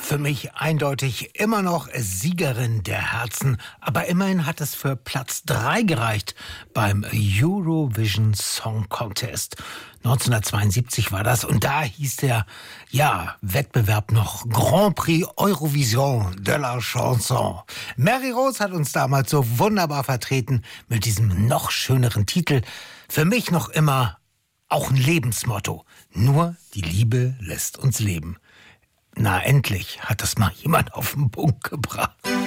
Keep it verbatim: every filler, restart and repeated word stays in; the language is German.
Für mich eindeutig immer noch Siegerin der Herzen, aber immerhin hat es für Platz drei gereicht beim Eurovision Song Contest. neunzehnhundertzweiundsiebzig war das und da hieß der, ja, Wettbewerb noch Grand Prix Eurovision de la Chanson. Mary Rose hat uns damals so wunderbar vertreten mit diesem noch schöneren Titel. Für mich noch immer auch ein Lebensmotto. Nur die Liebe lässt uns leben. Na, endlich hat das mal jemand auf den Punkt gebracht.